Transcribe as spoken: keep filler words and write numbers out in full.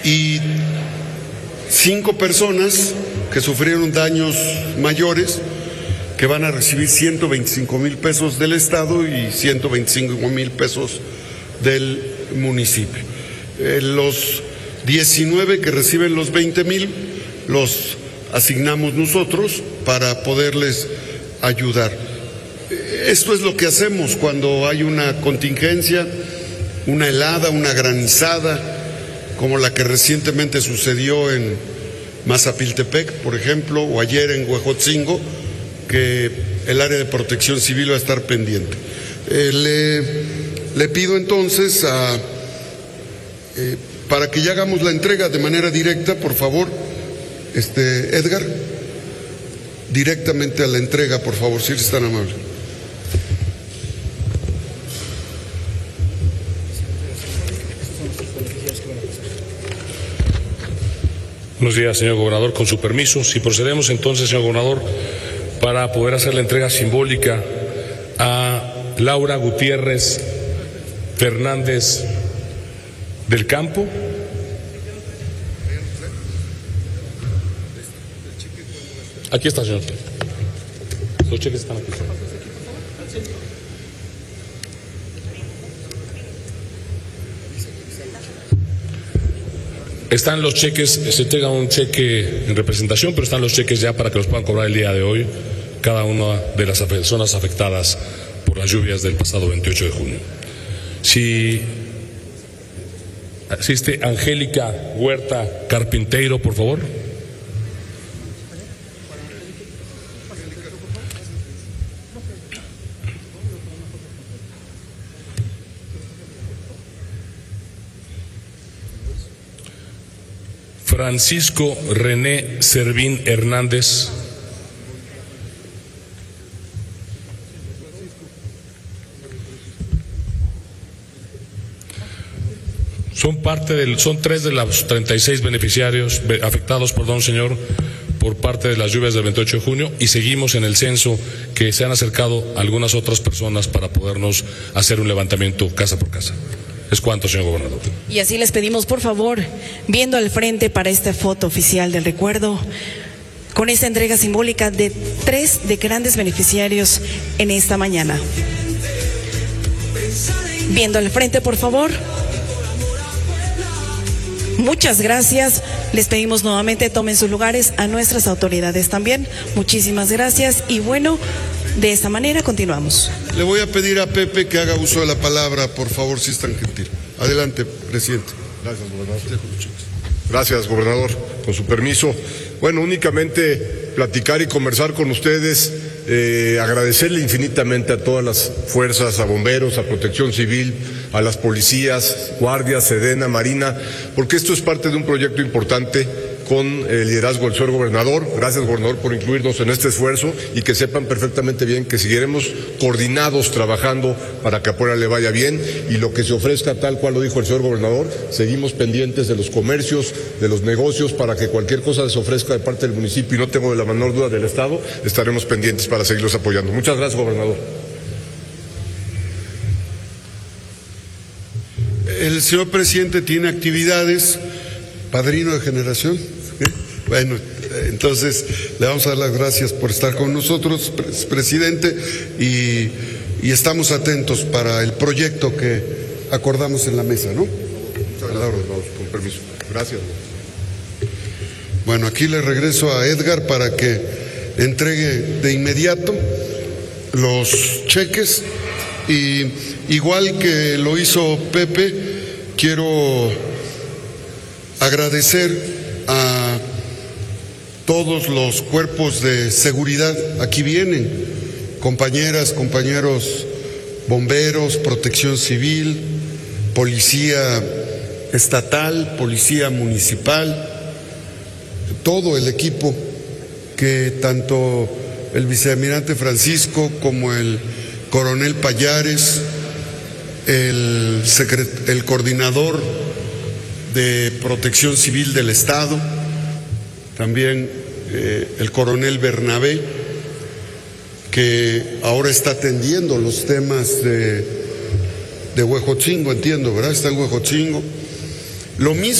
y cinco personas que sufrieron daños mayores, que van a recibir ciento veinticinco mil pesos del Estado y ciento veinticinco mil pesos del municipio. Eh, los diecinueve que reciben los veinte mil los asignamos nosotros para poderles ayudar. Esto es lo que hacemos cuando hay una contingencia, una helada, una granizada, como la que recientemente sucedió en Mazapiltepec, por ejemplo, o ayer en Huejotzingo, que el área de protección civil va a estar pendiente. Eh, le, le pido entonces a, eh, para que ya hagamos la entrega de manera directa, por favor, este, Edgar, directamente a la entrega, por favor, si eres tan amable. Buenos días, señor gobernador. Con su permiso, si procedemos entonces, señor gobernador, para poder hacer la entrega simbólica a Laura Gutiérrez Fernández del Campo. Aquí está, señor. Los cheques están aquí. Están los cheques, se entrega un cheque en representación, pero están los cheques ya para que los puedan cobrar el día de hoy cada una de las personas afectadas por las lluvias del pasado veintiocho de junio. Si asiste Angélica Huerta Carpinteiro, por favor. Francisco René Servín Hernández. Son parte del, son tres de los treinta y seis beneficiarios afectados, perdón, señor, por parte de las lluvias del veintiocho de junio, y seguimos en el censo que se han acercado algunas otras personas para podernos hacer un levantamiento casa por casa. Es cuanto, señor gobernador. Y así les pedimos, por favor, viendo al frente para esta foto oficial del recuerdo, con esta entrega simbólica de tres de grandes beneficiarios en esta mañana. Viendo al frente, por favor. Muchas gracias. Les pedimos nuevamente tomen sus lugares, a nuestras autoridades también. Muchísimas gracias y bueno, de esta manera continuamos. Le voy a pedir a Pepe que haga uso de la palabra, por favor, si es tan gentil. Adelante, presidente. Gracias, gobernador. Gracias, gobernador. Con su permiso. Bueno, únicamente platicar y conversar con ustedes, eh, agradecerle infinitamente a todas las fuerzas, a bomberos, a protección civil, a las policías, guardias, Sedena, Marina, porque esto es parte de un proyecto importante con el liderazgo del señor gobernador. Gracias, gobernador, por incluirnos en este esfuerzo y que sepan perfectamente bien que seguiremos coordinados trabajando para que a Puebla le vaya bien y lo que se ofrezca, tal cual lo dijo el señor gobernador, seguimos pendientes de los comercios, de los negocios, para que cualquier cosa se ofrezca de parte del municipio y no tengo de la menor duda del Estado, estaremos pendientes para seguirlos apoyando. Muchas gracias, gobernador. El señor presidente tiene actividades, padrino de generación. ¿Eh? Bueno, entonces le vamos a dar las gracias por estar con nosotros, presidente, y, y estamos atentos para el proyecto que acordamos en la mesa, ¿no? Muchas gracias, con permiso. Gracias. Bueno, aquí le regreso a Edgar para que entregue de inmediato los cheques y igual que lo hizo Pepe, quiero agradecer a todos los cuerpos de seguridad. Aquí vienen compañeras, compañeros bomberos, protección civil, policía estatal, policía municipal, todo el equipo que tanto el vicealmirante Francisco como el coronel Payares, el, secret- el coordinador de Protección Civil del Estado, también eh, el coronel Bernabé, que ahora está atendiendo los temas de, de Huejotzingo, entiendo, ¿verdad? Está en Huejotzingo. Lo mismo